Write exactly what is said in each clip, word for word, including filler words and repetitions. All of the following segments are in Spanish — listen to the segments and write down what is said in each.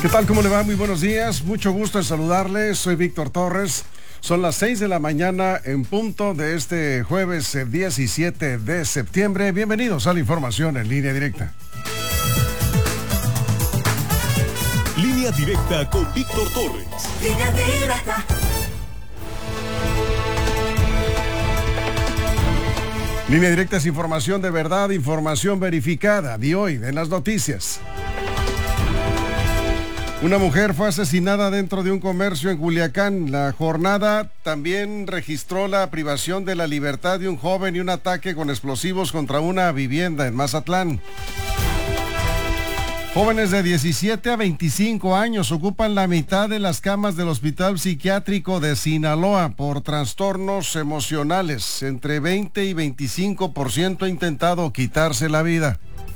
¿Qué tal? ¿Cómo le va? Muy buenos días. Mucho gusto en saludarles. Soy Víctor Torres. Son las seis de la mañana en punto de este jueves diecisiete de septiembre. Bienvenidos a la información en línea directa. Línea directa con Víctor Torres. Línea directa. Línea directa es información de verdad, información verificada. De hoy, en las noticias. Una mujer fue asesinada dentro de un comercio en Culiacán. La jornada también registró la privación de la libertad de un joven y un ataque con explosivos contra una vivienda en Mazatlán. Jóvenes de diecisiete a veinticinco años ocupan la mitad de las camas del Hospital Psiquiátrico de Sinaloa por trastornos emocionales. Entre veinte y veinticinco por ciento ha intentado quitarse la vida.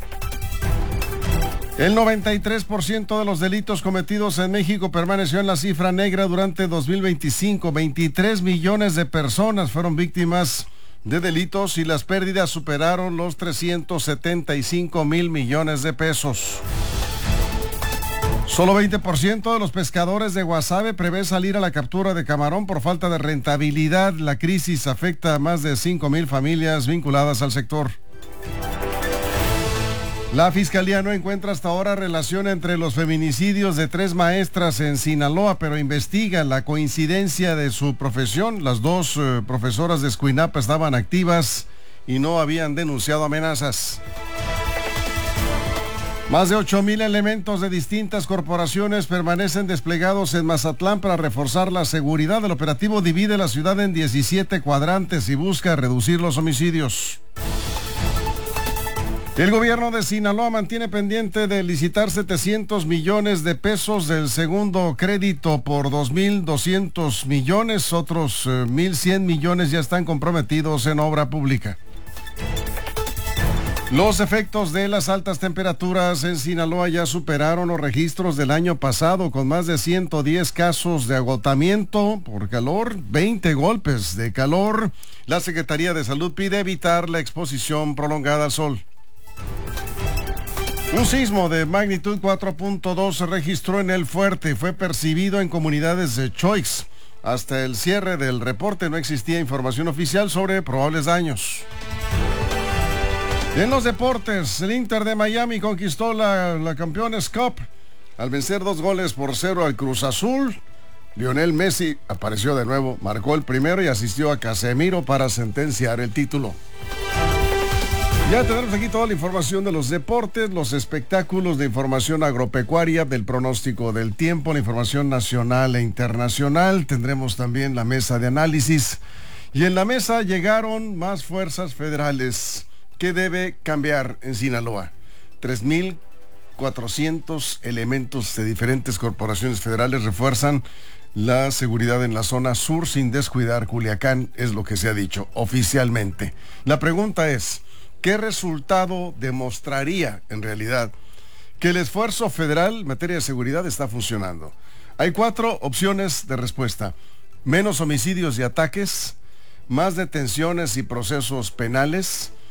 El noventa y tres por ciento de los delitos cometidos en México permaneció en la cifra negra durante dos mil veinticinco. veintitrés millones de personas fueron víctimas de delitos y las pérdidas superaron los trescientos setenta y cinco mil millones de pesos. Solo veinte por ciento de los pescadores de Guasave prevé salir a la captura de camarón por falta de rentabilidad. La crisis afecta a más de cinco mil familias vinculadas al sector. La Fiscalía no encuentra hasta ahora relación entre los feminicidios de tres maestras en Sinaloa, pero investiga la coincidencia de su profesión. Las dos eh, profesoras de Escuinapa estaban activas y no habían denunciado amenazas. Más de ocho mil elementos de distintas corporaciones permanecen desplegados en Mazatlán para reforzar la seguridad. El operativo divide la ciudad en diecisiete cuadrantes y busca reducir los homicidios. El gobierno de Sinaloa mantiene pendiente de licitar setecientos millones de pesos del segundo crédito por dos mil doscientos millones. Otros eh, mil cien millones ya están comprometidos en obra pública. Los efectos de las altas temperaturas en Sinaloa ya superaron los registros del año pasado, con más de ciento diez casos de agotamiento por calor, veinte golpes de calor. La Secretaría de Salud pide evitar la exposición prolongada al sol. Un sismo de magnitud cuatro punto dos se registró en El Fuerte y fue percibido en comunidades de Choix. Hasta el cierre del reporte no existía información oficial sobre probables daños. En los deportes, el Inter de Miami conquistó la, la Campeones Cup al vencer dos goles por cero al Cruz Azul. Lionel Messi apareció de nuevo, marcó el primero y asistió a Casemiro para sentenciar el título. Ya tenemos aquí toda la información de los deportes, los espectáculos, de información agropecuaria, del pronóstico del tiempo, la información nacional e internacional. Tendremos también la mesa de análisis. Y en la mesa llegaron más fuerzas federales. ¿Qué debe cambiar en Sinaloa? tres mil cuatrocientos elementos de diferentes corporaciones federales refuerzan la seguridad en la zona sur sin descuidar Culiacán, es lo que se ha dicho oficialmente. La pregunta es, ¿qué resultado demostraría en realidad que el esfuerzo federal en materia de seguridad está funcionando? Hay cuatro opciones de respuesta: menos homicidios y ataques, más detenciones y procesos penales,